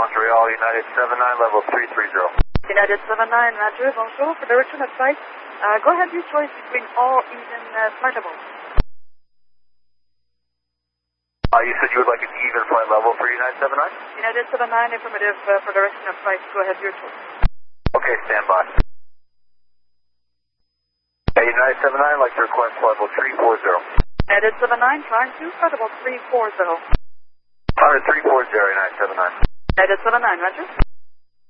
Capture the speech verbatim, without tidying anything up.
Montreal, United seven nine, level three three zero. United seven nine, Roger, bonjour. For direction of flight, uh, go ahead, your choice between all even uh, flightable. Uh, you said you would like an even flight level for United seven nine? United seven nine, affirmative uh, for direction of flight. Go ahead, your choice. Okay, stand by. Hey, United seven nine, I'd like to request level three four zero. United seven nine, trying to flightable three four zero. Alright, three four zero, United seven nine. United seven nine, Roger.